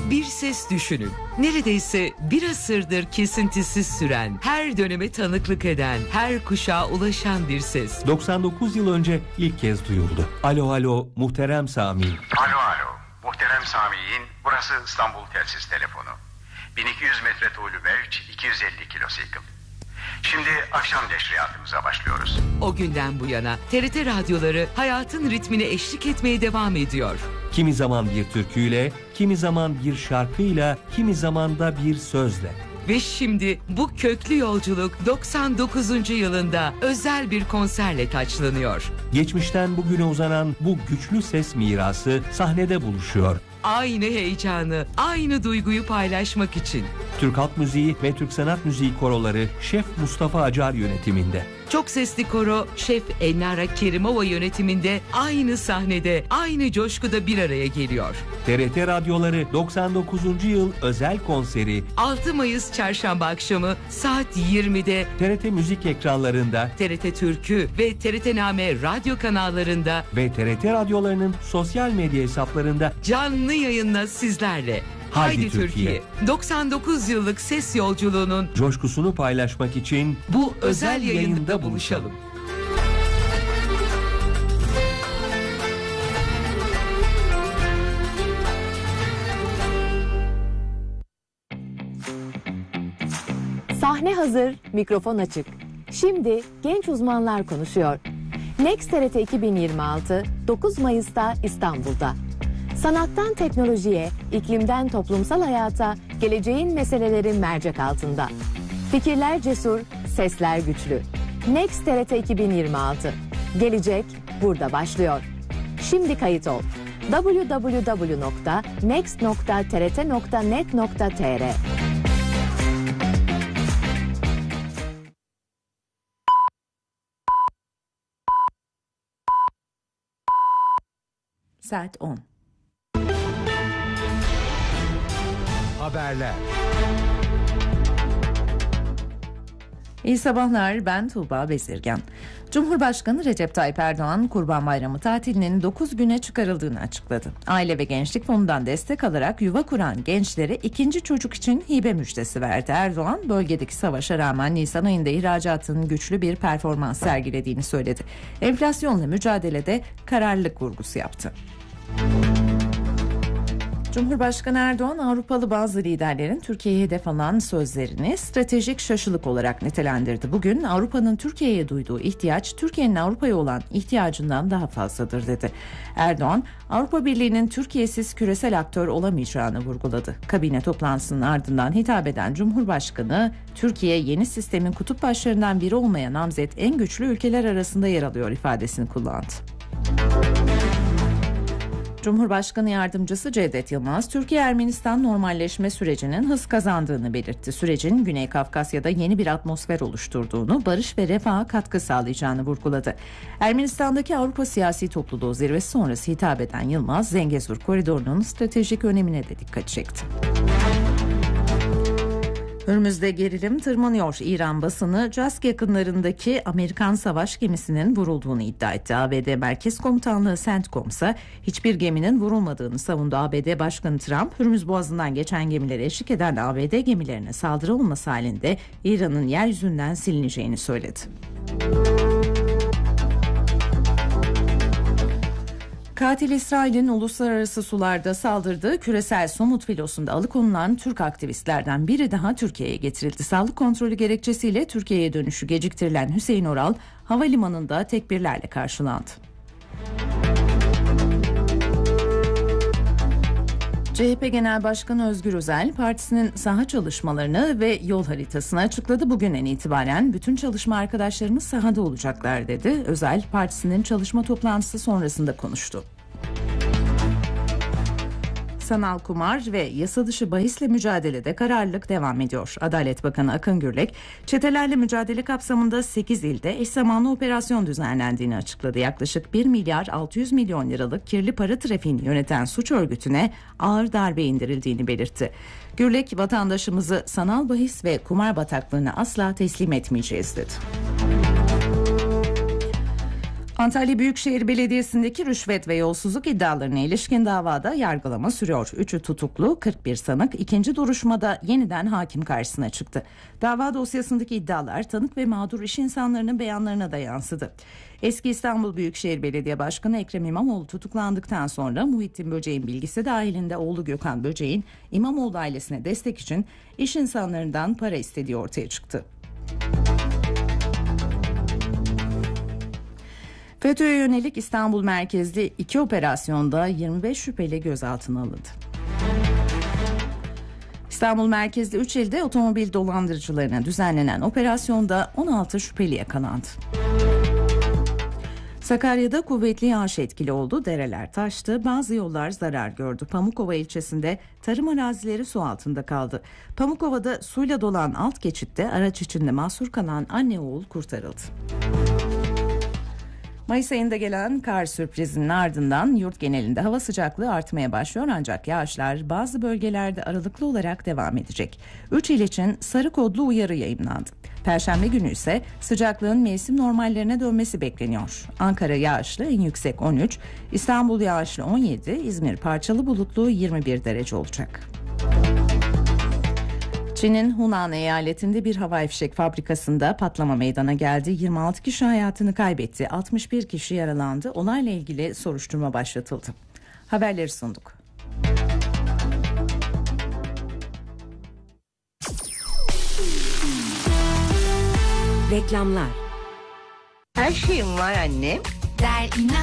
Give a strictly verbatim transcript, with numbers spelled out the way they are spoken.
Bir ses düşünün. Neredeyse bir asırdır kesintisiz süren, her döneme tanıklık eden, her kuşağa ulaşan bir ses. doksan dokuz yıl önce ilk kez duyuldu. Alo alo muhterem Sami. Alo alo muhterem Sami'nin, burası İstanbul Telsiz Telefonu. bin iki yüz metre tuğlu mevç, iki yüz elli kilosikl. Şimdi akşam neşriyatımıza başlıyoruz. O günden bu yana T R T radyoları hayatın ritmine eşlik etmeye devam ediyor. Kimi zaman bir türküyle, kimi zaman bir şarkıyla, kimi zaman da bir sözle. Ve şimdi bu köklü yolculuk doksan dokuzuncu yılında özel bir konserle taçlanıyor. Geçmişten bugüne uzanan bu güçlü ses mirası sahnede buluşuyor. Aynı heyecanı, aynı duyguyu paylaşmak için. Türk Halk Müziği ve Türk Sanat Müziği koroları Şef Mustafa Acar yönetiminde. Çok sesli koro Şef Elnara Kerimova yönetiminde aynı sahnede, aynı coşkuda bir araya geliyor. T R T radyoları doksan dokuzuncu yıl özel konseri altı Mayıs çarşamba akşamı saat yirmide T R T Müzik ekranlarında, T R T Türkü ve T R T Name radyo kanallarında ve T R T radyolarının sosyal medya hesaplarında canlı yayınla sizlerle. Haydi, Haydi Türkiye. Türkiye. doksan dokuz yıllık ses yolculuğunun coşkusunu paylaşmak için bu özel yayında buluşalım. Sahne hazır, mikrofon açık. Şimdi genç uzmanlar konuşuyor. Next T R T iki bin yirmi altı dokuz Mayıs'ta İstanbul'da. Sanattan teknolojiye, iklimden toplumsal hayata, geleceğin meseleleri mercek altında. Fikirler cesur, sesler güçlü. Next T R T iki bin yirmi altı. Gelecek burada başlıyor. Şimdi kayıt ol. double-u double-u double-u nokta next nokta t r t nokta net nokta t r. Saat on. Haberler. İyi sabahlar, ben Tuğba Bezirgen. Cumhurbaşkanı Recep Tayyip Erdoğan, Kurban Bayramı tatilinin dokuz güne çıkarıldığını açıkladı. Aile ve Gençlik Fonu'ndan destek alarak yuva kuran gençlere ikinci çocuk için hibe müjdesi verdi. Erdoğan, bölgedeki savaşa rağmen Nisan ayında ihracatın güçlü bir performans sergilediğini söyledi. Enflasyonla mücadelede kararlılık vurgusu yaptı. Cumhurbaşkanı Erdoğan, Avrupalı bazı liderlerin Türkiye'ye hedef alan sözlerini stratejik şaşılık olarak nitelendirdi. Bugün Avrupa'nın Türkiye'ye duyduğu ihtiyaç, Türkiye'nin Avrupa'ya olan ihtiyacından daha fazladır dedi. Erdoğan, Avrupa Birliği'nin Türkiye'siz küresel aktör olamayacağını vurguladı. Kabine toplantısının ardından hitap eden Cumhurbaşkanı, Türkiye yeni sistemin kutup başlarından biri olmaya namzet en güçlü ülkeler arasında yer alıyor ifadesini kullandı. Cumhurbaşkanı Yardımcısı Cevdet Yılmaz, Türkiye-Ermenistan normalleşme sürecinin hız kazandığını belirtti. Sürecin Güney Kafkasya'da yeni bir atmosfer oluşturduğunu, barış ve refaha katkı sağlayacağını vurguladı. Ermenistan'daki Avrupa Siyasi Topluluğu zirvesi sonrası hitap eden Yılmaz, Zengezur koridorunun stratejik önemine de dikkat çekti. Hürmüz'de gerilim tırmanıyor. İran basını Cask yakınlarındaki Amerikan savaş gemisinin vurulduğunu iddia etti. A B D Merkez Komutanlığı CENTCOM ise hiçbir geminin vurulmadığını savundu. A B D Başkanı Trump, Hürmüz Boğazı'ndan geçen gemilere eşlik eden A B D gemilerine saldırı olması halinde İran'ın yeryüzünden silineceğini söyledi. Katil İsrail'in uluslararası sularda saldırdığı küresel somut filosunda alıkonulan Türk aktivistlerden biri daha Türkiye'ye getirildi. Sağlık kontrolü gerekçesiyle Türkiye'ye dönüşü geciktirilen Hüseyin Oral havalimanında tekbirlerle karşılandı. C H P Genel Başkanı Özgür Özel, partisinin saha çalışmalarını ve yol haritasını açıkladı. Bugünden itibaren bütün çalışma arkadaşlarımız sahada olacaklar dedi. Özel, partisinin çalışma toplantısı sonrasında konuştu. Sanal kumar ve yasa dışı bahisle mücadelede kararlılık devam ediyor. Adalet Bakanı Akın Gürlek, çetelerle mücadele kapsamında sekiz ilde eş zamanlı operasyon düzenlendiğini açıkladı. Yaklaşık bir milyar altı yüz milyon liralık kirli para trafiğini yöneten suç örgütüne ağır darbe indirildiğini belirtti. Gürlek, vatandaşımızı sanal bahis ve kumar bataklığına asla teslim etmeyeceğiz dedi. Antalya Büyükşehir Belediyesi'ndeki rüşvet ve yolsuzluk iddialarına ilişkin davada yargılama sürüyor. Üçü tutuklu, kırk bir sanık ikinci duruşmada yeniden hakim karşısına çıktı. Dava dosyasındaki iddialar tanık ve mağdur iş insanlarının beyanlarına da yansıdı. Eski İstanbul Büyükşehir Belediye Başkanı Ekrem İmamoğlu tutuklandıktan sonra Muhittin Böceğin bilgisi dahilinde oğlu Gökhan Böceğin İmamoğlu ailesine destek için iş insanlarından para istediği ortaya çıktı. FETÖ'ye yönelik İstanbul merkezli iki operasyonda yirmi beş şüpheli gözaltına alındı. İstanbul merkezli üç ilde otomobil dolandırıcılarına düzenlenen operasyonda on altı şüpheli yakalandı. Sakarya'da kuvvetli yağış etkili oldu, dereler taştı, bazı yollar zarar gördü. Pamukova ilçesinde tarım arazileri su altında kaldı. Pamukova'da suyla dolan alt geçitte araç içinde mahsur kalan anne oğul kurtarıldı. Mayıs ayında gelen kar sürprizinin ardından yurt genelinde hava sıcaklığı artmaya başlıyor ancak yağışlar bazı bölgelerde aralıklı olarak devam edecek. üç il için sarı kodlu uyarı yayımlandı. Perşembe günü ise sıcaklığın mevsim normallerine dönmesi bekleniyor. Ankara yağışlı en yüksek on üç, İstanbul yağışlı on yedi, İzmir parçalı bulutlu yirmi bir derece olacak. Çin'in Hunan eyaletinde bir havai fişek fabrikasında patlama meydana geldi. yirmi altı kişi hayatını kaybetti. altmış bir kişi yaralandı. Olayla ilgili soruşturma başlatıldı. Haberleri sunduk. Reklamlar. Her şeyim var annem. Der inan.